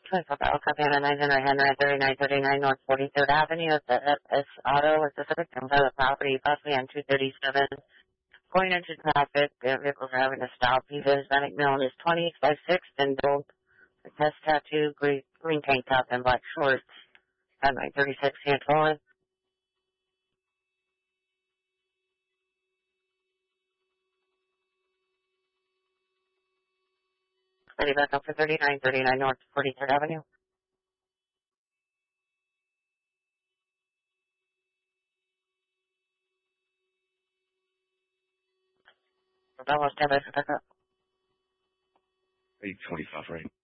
24 Bell, Cabana 900 Henry, 3939 North 43rd Avenue. This auto is the victim of the property, possibly on 237. Going into traffic, vehicles are having to stop. He says Hispanic male is 20, 5'6", and build. Chest tattoo, green tank top, and black shorts. At 936 hand forward. Ready back up for 3939 North 43rd Avenue. Bravo, stand by for pickup. 825, right?